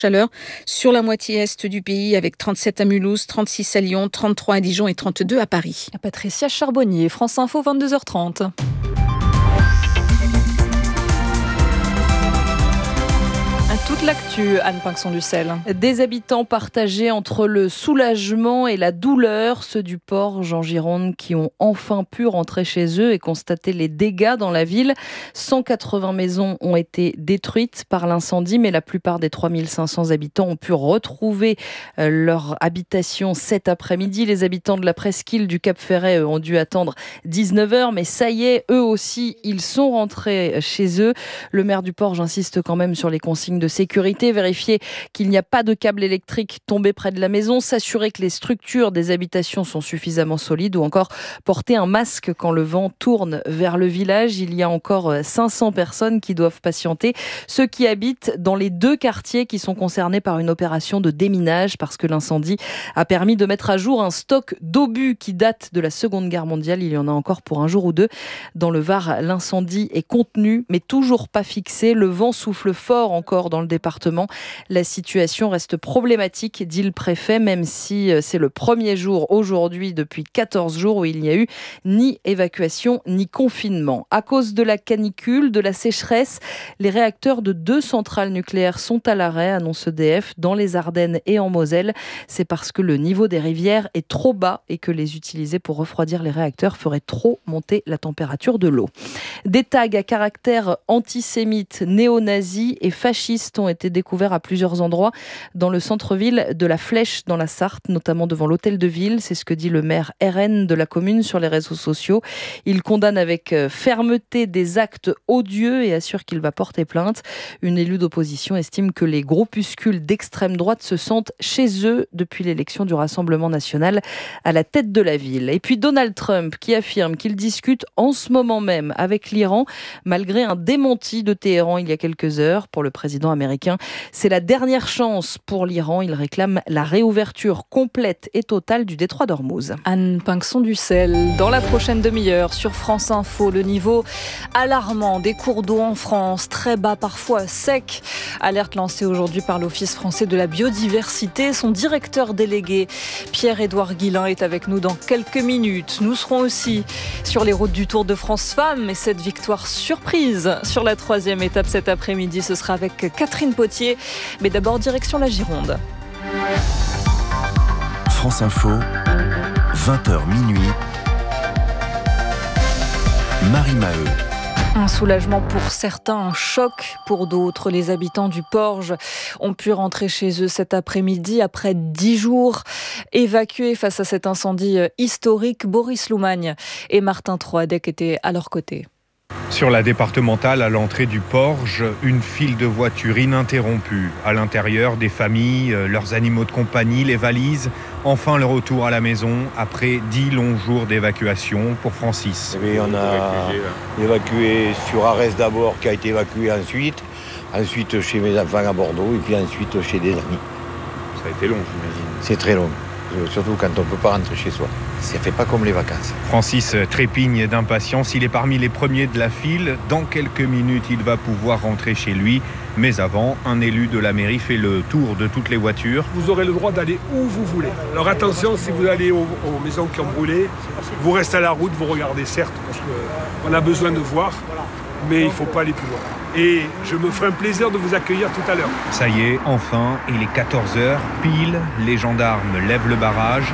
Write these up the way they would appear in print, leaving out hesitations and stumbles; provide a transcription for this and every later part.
chaleur sur la moitié est du pays avec 37 à Mulhouse, 36 à Lyon, 33 à Dijon et 32 à Paris. Patricia Charbonnier, France Info, 22h30. Toute l'actu, Anne Pinxon-Ducel. Des habitants partagés entre le soulagement et la douleur, ceux du Porge en Gironde qui ont enfin pu rentrer chez eux et constater les dégâts dans la ville. 180 maisons ont été détruites par l'incendie, mais la plupart des 3500 habitants ont pu retrouver leur habitation cet après-midi. Les habitants de la presqu'île du Cap-Ferret ont dû attendre 19h, mais ça y est, eux aussi, ils sont rentrés chez eux. Le maire du Porge insiste quand même sur les consignes de sécurité, vérifier qu'il n'y a pas de câble électrique tombé près de la maison, s'assurer que les structures des habitations sont suffisamment solides ou encore porter un masque quand le vent tourne vers le village. Il y a encore 500 personnes qui doivent patienter, ceux qui habitent dans les 2 quartiers qui sont concernés par une opération de déminage parce que l'incendie a permis de mettre à jour un stock d'obus qui date de la Seconde Guerre mondiale. Il y en a encore pour un jour ou deux. Dans le Var, l'incendie est contenu mais toujours pas fixé. Le vent souffle fort encore dans le département. La situation reste problématique, dit le préfet, même si c'est le premier jour aujourd'hui depuis 14 jours où il n'y a eu ni évacuation ni confinement. À cause de la canicule, de la sécheresse, les réacteurs de 2 centrales nucléaires sont à l'arrêt, annonce EDF, dans les Ardennes et en Moselle. C'est parce que le niveau des rivières est trop bas et que les utiliser pour refroidir les réacteurs ferait trop monter la température de l'eau. Des tags à caractère antisémite, néo-nazi et fasciste ont été découverts à plusieurs endroits dans le centre-ville de La Flèche dans la Sarthe, notamment devant l'hôtel de ville. C'est ce que dit le maire RN de la commune sur les réseaux sociaux. Il condamne avec fermeté des actes odieux et assure qu'il va porter plainte. Une élue d'opposition estime que les groupuscules d'extrême droite se sentent chez eux depuis l'élection du Rassemblement national à la tête de la ville. Et puis Donald Trump qui affirme qu'il discute en ce moment même avec l'Iran malgré un démenti de Téhéran il y a quelques heures. Pour le président américain, c'est la dernière chance pour l'Iran. Il réclame la réouverture complète et totale du détroit d'Ormuz. Anne Pinxon-Ducel, dans la prochaine demi-heure sur France Info, le niveau alarmant des cours d'eau en France, très bas, parfois sec. Alerte lancée aujourd'hui par l'Office français de la biodiversité. Son directeur délégué, Pierre-Édouard Guillain, est avec nous dans quelques minutes. Nous serons aussi sur les routes du Tour de France Femmes et cette victoire surprise sur la 3e étape cet après-midi. Ce sera avec Catherine Potier. Mais d'abord, direction la Gironde. France Info, 20h minuit. Marie Maheu. Un soulagement pour certains, un choc pour d'autres. Les habitants du Porge ont pu rentrer chez eux cet après-midi après 10 jours évacués face à cet incendie historique. Boris Loumagne et Martin Troadec étaient à leur côté. Sur la départementale, à l'entrée du Porge, une file de voitures ininterrompue. À l'intérieur, des familles, leurs animaux de compagnie, les valises. Enfin, le retour à la maison après 10 longs jours d'évacuation pour Francis. Oui, on a évacué sur Arès d'abord, qui a été évacué ensuite chez mes enfants à Bordeaux, et puis ensuite chez des amis. Ça a été long, j'imagine. C'est très long, surtout quand on ne peut pas rentrer chez soi. Ça ne fait pas comme les vacances. Francis trépigne d'impatience. Il est parmi les premiers de la file. Dans quelques minutes, il va pouvoir rentrer chez lui. Mais avant, un élu de la mairie fait le tour de toutes les voitures. Vous aurez le droit d'aller où vous voulez. Alors attention, si vous allez aux maisons qui ont brûlé, vous restez à la route, vous regardez certes, parce qu'on a besoin de voir, mais il ne faut pas aller plus loin. Et je me ferai un plaisir de vous accueillir tout à l'heure. Ça y est, enfin, il est 14h, pile, les gendarmes lèvent le barrage.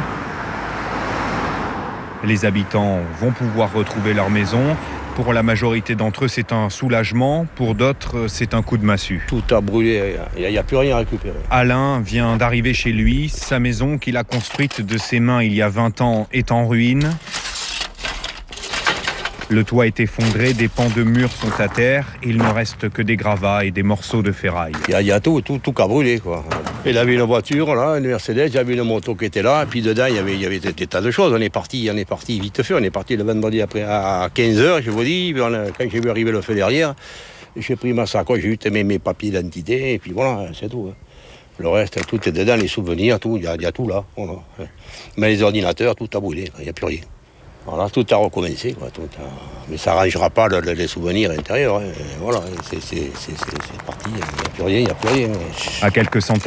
Les habitants vont pouvoir retrouver leur maison. Pour la majorité d'entre eux, c'est un soulagement. Pour d'autres, c'est un coup de massue. Tout a brûlé, il n'y a plus rien à récupérer. Alain vient d'arriver chez lui. Sa maison qu'il a construite de ses mains il y a 20 ans est en ruine. Le toit est effondré, des pans de murs sont à terre. Il ne reste que des gravats et des morceaux de ferraille. Il y a tout qui a brûlé, quoi. Il avait une voiture, là, une Mercedes, j'avais une moto qui était là, et puis dedans, il y avait des tas de choses. On est parti vite fait, on est parti le vendredi après à 15h, je vous dis, quand j'ai vu arriver le feu derrière, j'ai pris ma sacoche, j'ai eu mes papiers d'identité, et puis voilà, c'est tout. Le reste, tout est dedans, les souvenirs, tout, il y a tout là. Voilà. Mais les ordinateurs, tout a brûlé, il n'y a plus rien. Voilà, tout a recommencé, quoi. Mais ça n'arrangera pas les souvenirs intérieurs. Hein. Voilà, c'est parti, il n'y a plus rien, À quelques centaines